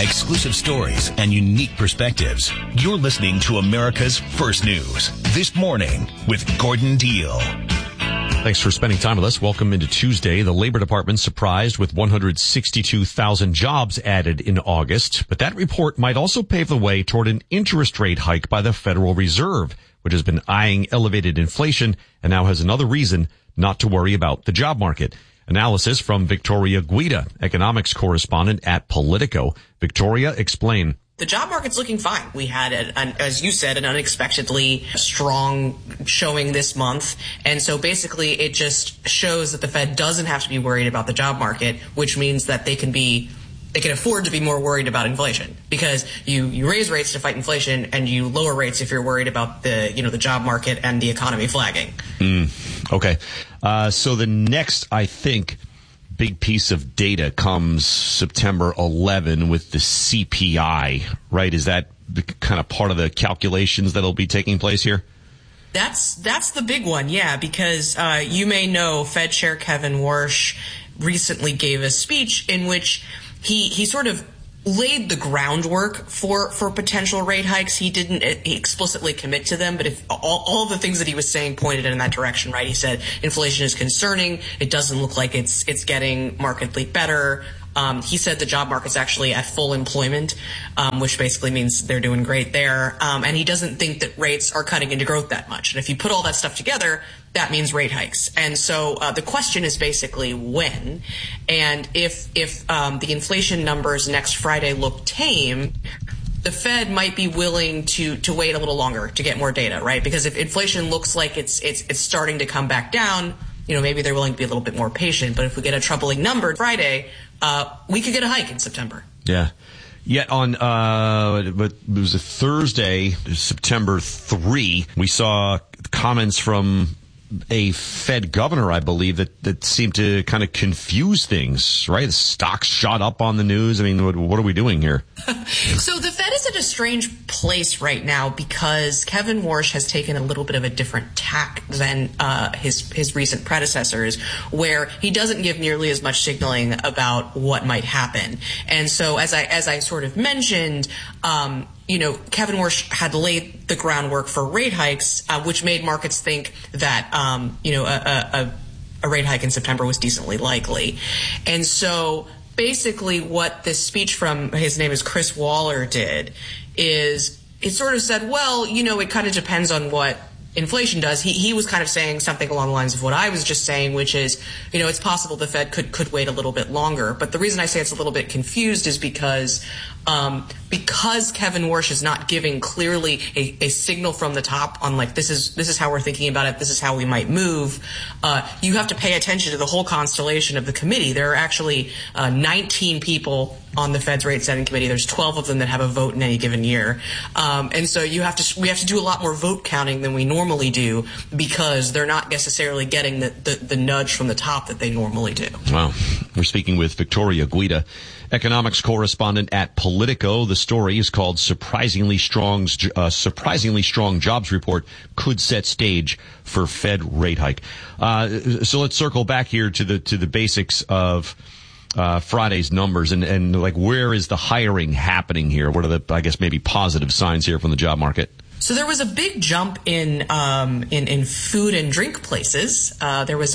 Exclusive stories and unique perspectives. You're listening to America's First News This Morning with Gordon Deal. Thanks for spending time with us. Welcome into Tuesday. The Labor Department surprised with 162,000 jobs added in August. But that report might also pave the way toward an interest rate hike by the Federal Reserve, which has been eyeing elevated inflation and now has another reason not to worry about the job market. Analysis from Victoria Guida, economics correspondent at Politico. Victoria, explain. The job market's looking fine. We had, as you said, an unexpectedly strong showing this month. And so basically it just shows that the Fed doesn't have to be worried about the job market, which means that they can afford to be more worried about inflation, because you raise rates to fight inflation and you lower rates if you're worried about the job market and the economy flagging. Okay. So the next, I think, big piece of data comes September 11 with the CPI, right? Is that kind of part of the calculations that'll be taking place here? That's the big one, yeah, because you may know Fed Chair Kevin Warsh recently gave a speech in which he sort of laid the groundwork for potential rate hikes. He didn't explicitly commit to them, but if all the things that he was saying pointed in that direction, right? He said inflation is concerning. It doesn't look like it's getting markedly better. He said the job market's actually at full employment, which basically means they're doing great there. And he doesn't think that rates are cutting into growth that much. And if you put all that stuff together, that means rate hikes. And so the question is basically when. And if the inflation numbers next Friday look tame, the Fed might be willing to wait a little longer to get more data, right? Because if inflation looks like it's starting to come back down, maybe they're willing to be a little bit more patient. But if we get a troubling number Friday, we could get a hike in September. Yeah. Yet on, but it was a Thursday, September 3, we saw comments from a Fed governor, I believe, that seemed to kind of confuse things, right? The stocks shot up on the news. I mean, what are we doing here? So the Fed is in a strange place right now because Kevin Warsh has taken a little bit of a different tack than his recent predecessors, where he doesn't give nearly as much signaling about what might happen. And so as I sort of mentioned, Kevin Warsh had laid the groundwork for rate hikes, which made markets think that, a rate hike in September was decently likely. And so basically what this speech from, his name is Chris Waller, did is it sort of said, well, it kind of depends on what inflation does. He was kind of saying something along the lines of what I was just saying, which is, it's possible the Fed could wait a little bit longer. But the reason I say it's a little bit confused is because Kevin Warsh is not giving clearly a signal from the top on this is how we're thinking about it, this is how we might move. You have to pay attention to the whole constellation of the committee. There are actually 19 people on the Fed's rate setting committee. There's 12 of them that have a vote in any given year. And so we have to do a lot more vote counting than we normally do because they're not necessarily getting the nudge from the top that they normally do. Wow. We're speaking with Victoria Guida, economics correspondent at Politico. The story is called Surprisingly Strong Jobs Report Could Set Stage for Fed Rate Hike. So let's circle back here to the basics of Friday's numbers and where is the hiring happening here? What are the, I guess, maybe positive signs here from the job market? So there was a big jump in food and drink places. There was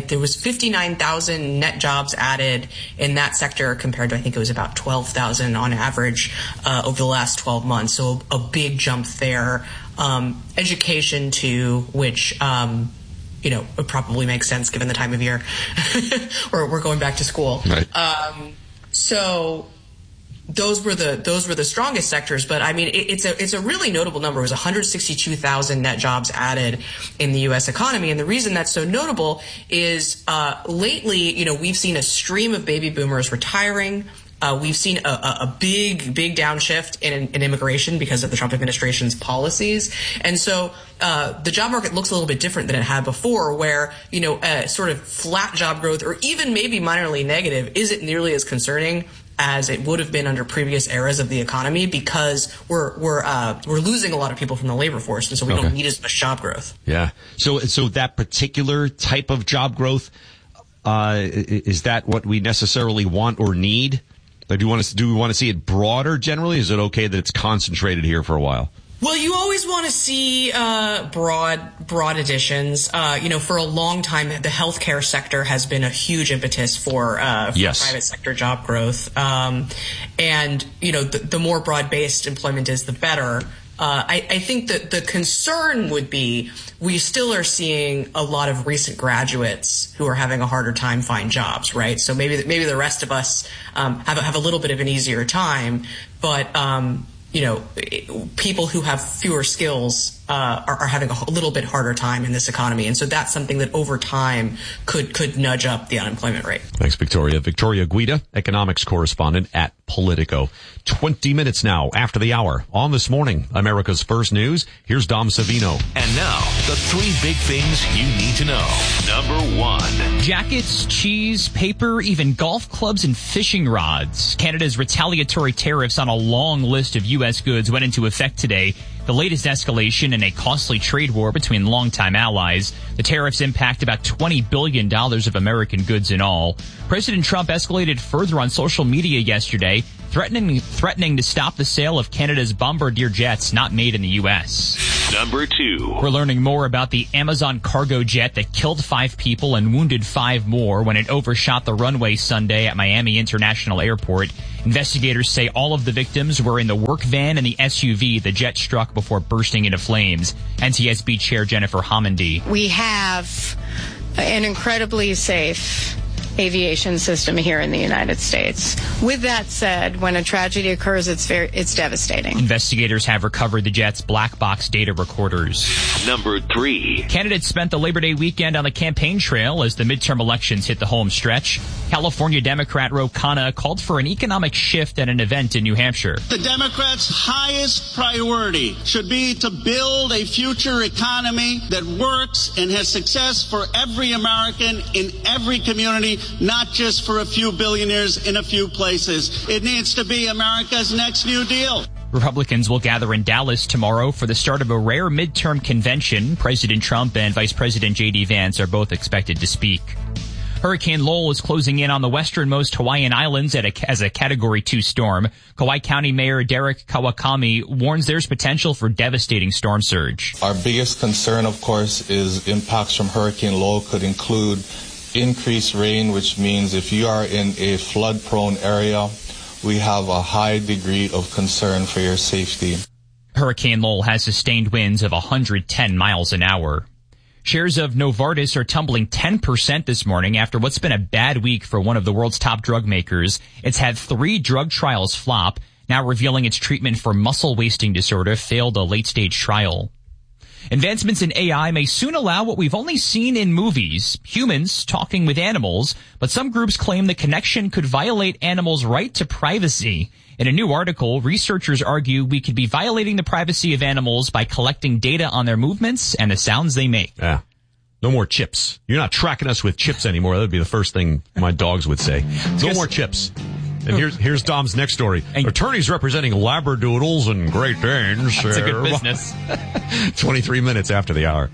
59,000 net jobs added in that sector compared to, I think it was about 12,000 on average over the last 12 months. So a big jump there. Education too, which it probably makes sense given the time of year. We're going back to school. Right. So those were the strongest sectors, but I mean it's a really notable number. It was 162,000 net jobs added in the U.S. economy, and the reason that's so notable is lately, we've seen a stream of baby boomers retiring. We've seen a big downshift in immigration because of the Trump administration's policies. And so the job market looks a little bit different than it had before, where, sort of flat job growth or even maybe minorly negative isn't nearly as concerning as it would have been under previous eras of the economy, because we're losing a lot of people from the labor force, and so we don't need as much job growth. Yeah. So that particular type of job growth, is that what we necessarily want or need? Do we want to see it broader generally? Is it okay that it's concentrated here for a while? Well, you always want to see broad additions. For a long time, the healthcare sector has been a huge impetus for private sector job growth. The more broad-based employment is, the better. I think that the concern would be we still are seeing a lot of recent graduates who are having a harder time find jobs, right? So maybe the rest of us have a little bit of an easier time, but people who have fewer skills are having a little bit harder time in this economy. And so that's something that over time could nudge up the unemployment rate. Thanks, Victoria. Victoria Guida, economics correspondent at Politico. 20 minutes now after the hour. On This Morning, America's First News, here's Dom Savino. And now, the 3 big things you need to know. Number 1. Jackets, cheese, paper, even golf clubs and fishing rods. Canada's retaliatory tariffs on a long list of U.S. goods went into effect today. The latest escalation in a costly trade war between longtime allies. The tariffs impact about $20 billion of American goods in all. President Trump escalated further on social media yesterday, threatening to stop the sale of Canada's Bombardier jets not made in the U.S. Number 2. We're learning more about the Amazon cargo jet that killed 5 people and wounded 5 more when it overshot the runway Sunday at Miami International Airport. Investigators say all of the victims were in the work van and the SUV the jet struck before bursting into flames. NTSB Chair Jennifer Homendy. We have an incredibly safe aviation system here in the United States. With that said, when a tragedy occurs, it's devastating. Investigators have recovered the jet's black box data recorders. Number 3. Candidates spent the Labor Day weekend on the campaign trail as the midterm elections hit the home stretch. California Democrat Ro Khanna called for an economic shift at an event in New Hampshire. The Democrats' highest priority should be to build a future economy that works and has success for every American in every community, not just for a few billionaires in a few places. It needs to be America's next New Deal. Republicans will gather in Dallas tomorrow for the start of a rare midterm convention. President Trump and Vice President J.D. Vance are both expected to speak. Hurricane Lowell is closing in on the westernmost Hawaiian islands as a Category 2 storm. Kauai County Mayor Derek Kawakami warns there's potential for devastating storm surge. Our biggest concern, of course, is impacts from Hurricane Lowell could include increased rain, which means if you are in a flood-prone area, we have a high degree of concern for your safety. Hurricane Lowell has sustained winds of 110 miles an hour. Shares of Novartis are tumbling 10% this morning after what's been a bad week for one of the world's top drug makers. It's had 3 drug trials flop, now revealing its treatment for muscle wasting disorder failed a late-stage trial. Advancements in AI may soon allow what we've only seen in movies, humans talking with animals, but some groups claim the connection could violate animals' right to privacy. In a new article, researchers argue we could be violating the privacy of animals by collecting data on their movements and the sounds they make. Yeah. No more chips. You're not tracking us with chips anymore. That would be the first thing my dogs would say. No more chips. And here's Dom's next story. Attorneys representing Labradoodles and Great Danes. That's a good business. 23 minutes after the hour.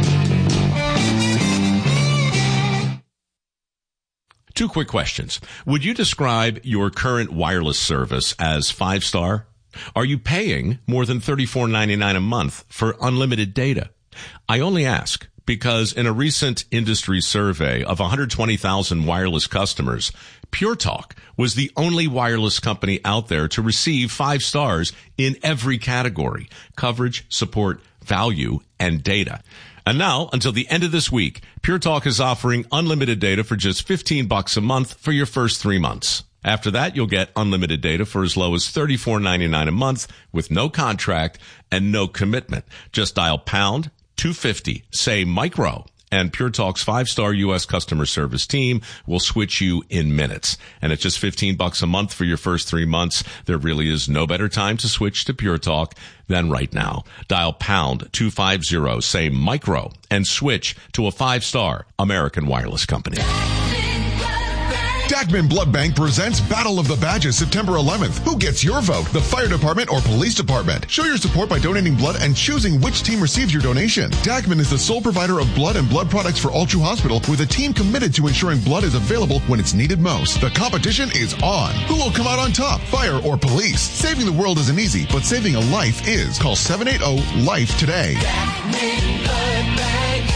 Two quick questions. Would you describe your current wireless service as 5-star? Are you paying more than $34.99 a month for unlimited data? I only ask because in a recent industry survey of 120,000 wireless customers, Pure Talk was the only wireless company out there to receive 5 stars in every category: coverage, support, value, and data. And now, until the end of this week, Pure Talk is offering unlimited data for just $15 a month for your first 3 months. After that, you'll get unlimited data for as low as $34.99 a month with no contract and no commitment. Just dial pound 250, say micro, and Pure Talk's 5-star U.S. customer service team will switch you in minutes. And at just $15 a month for your first 3 months, there really is no better time to switch to Pure Talk than right now. Dial pound 250, say micro, and switch to a 5-star American wireless company. Dagman Blood Bank presents Battle of the Badges September 11th. Who gets your vote? The fire department or police department? Show your support by donating blood and choosing which team receives your donation. Dagman is the sole provider of blood and blood products for Altru Hospital, with a team committed to ensuring blood is available when it's needed most. The competition is on. Who will come out on top? Fire or police? Saving the world isn't easy, but saving a life is. Call 780-LIFE today. Dagman Blood Bank.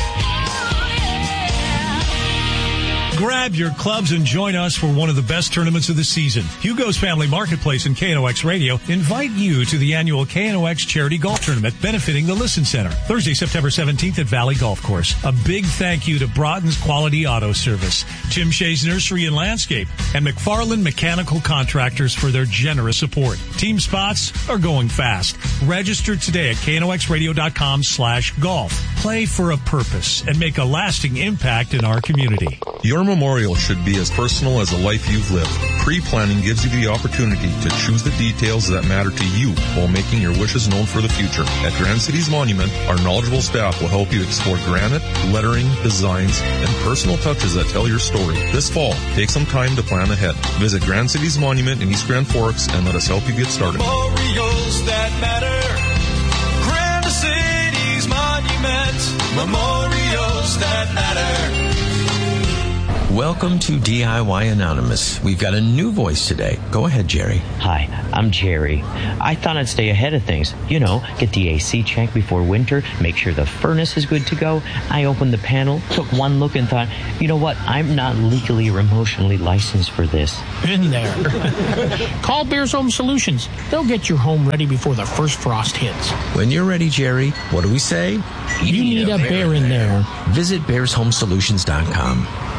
Grab your clubs and join us for one of the best tournaments of the season. Hugo's Family Marketplace and KNOX Radio invite you to the annual KNOX Charity Golf Tournament benefiting the Listen Center, Thursday, September 17th at Valley Golf Course. A big thank you to Broughton's Quality Auto Service, Tim Shea's Nursery and Landscape, and McFarland Mechanical Contractors for their generous support. Team spots are going fast. Register today at knoxradio.com/golf. Play for a purpose and make a lasting impact in our community. Your memorial should be as personal as the life you've lived. Pre-planning gives you the opportunity to choose the details that matter to you while making your wishes known for the future. At Grand Cities Monument, our knowledgeable staff will help you explore granite, lettering, designs, and personal touches that tell your story. This fall, take some time to plan ahead. Visit Grand Cities Monument in East Grand Forks and let us help you get started. Memorials that matter. Grand Cities Monument. Memorials that matter. Welcome to DIY Anonymous. We've got a new voice today. Go ahead, Jerry. Hi, I'm Jerry. I thought I'd stay ahead of things. You know, get the AC checked before winter, make sure the furnace is good to go. I opened the panel, took one look and thought, you know what? I'm not legally or emotionally licensed for this. In there. Call Bears Home Solutions. They'll get your home ready before the first frost hits. When you're ready, Jerry, what do we say? You need a bear in there. Visit bearshomesolutions.com.